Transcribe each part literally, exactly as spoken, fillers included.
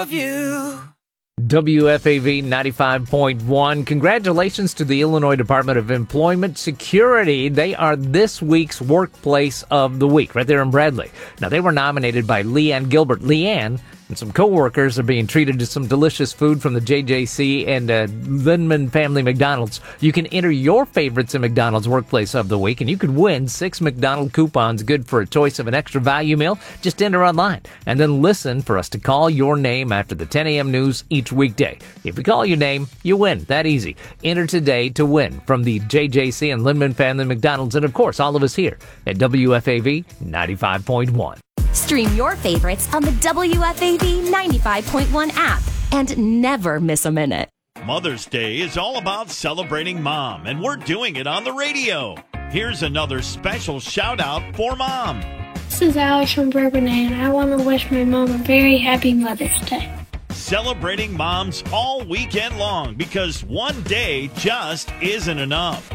of you. W F A V ninety-five point one. Congratulations to the Illinois Department of Employment Security. They are this week's Workplace of the Week, right there in Bradley. Now, they were nominated by Leanne Gilbert. Leanne and some co-workers are being treated to some delicious food from the J J C and uh, Lindman Family McDonald's. You can enter your favorites in McDonald's Workplace of the Week, and you could win six McDonald's coupons good for a choice of an extra value meal. Just enter online and then listen for us to call your name after the ten a.m. news each weekday. If we call your name, you win. That easy. Enter today to win from the J J C and Lindman Family McDonald's, and of course, all of us here at W F A V ninety-five point one. Stream your favorites on the W F A V ninety-five point one app and never miss a minute. Mother's Day is all about celebrating Mom, and we're doing it on the radio. Here's another special shout out for Mom. This is Alex from Bourbonnais, and I want to wish my mom a very happy Mother's Day. Celebrating moms all weekend long, because one day just isn't enough.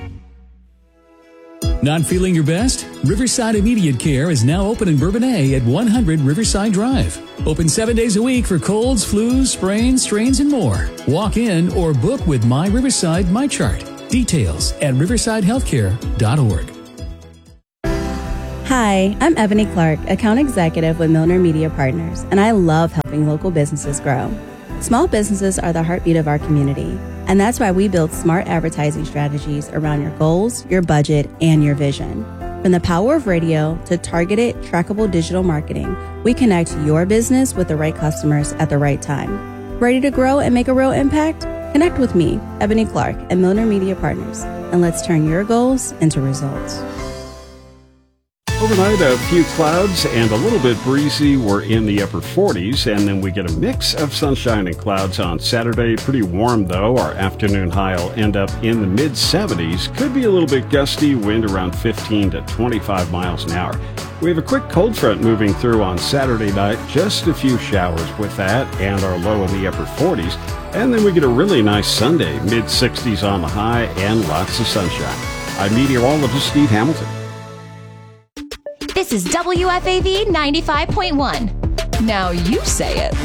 Not feeling your best? Riverside Immediate Care is now open in Bourbonnais at one hundred Riverside Drive. Open seven days a week for colds, flus, sprains, strains, and more. Walk in or book with My Riverside MyChart. Details at riverside healthcare dot org. Hi, I'm Ebony Clark, Account Executive with Milner Media Partners, and I love helping local businesses grow. Small businesses are the heartbeat of our community, and that's why we build smart advertising strategies around your goals, your budget, and your vision. From the power of radio to targeted, trackable digital marketing, we connect your business with the right customers at the right time. Ready to grow and make a real impact? Connect with me, Ebony Clark, at Milner Media Partners, and let's turn your goals into results. Overnight, a few clouds and a little bit breezy. We're in the upper forties, and then we get a mix of sunshine and clouds on Saturday. Pretty warm, though. Our afternoon high will end up in the mid seventies. Could be a little bit gusty, wind around fifteen to twenty-five miles an hour. We have a quick cold front moving through on Saturday night. Just a few showers with that, and our low in the upper forties. And then we get a really nice Sunday, mid sixties on the high, and lots of sunshine. I'm meteorologist Steve Hamilton. This is W F A V ninety-five point one. Now you say it.